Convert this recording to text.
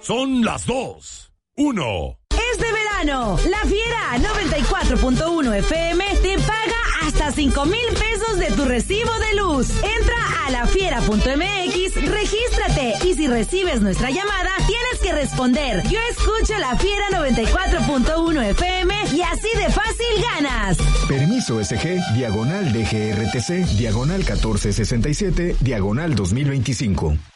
Son las 2:01. Es de verano. La Fiera 94.1 FM te paga hasta 5,000 pesos de tu recibo de luz. Entra a lafiera.mx, regístrate y si recibes nuestra llamada, tienes que responder: yo escucho La Fiera 94.1 FM y así de fácil ganas. Permiso SG, /DGRTC, /1467, /2025.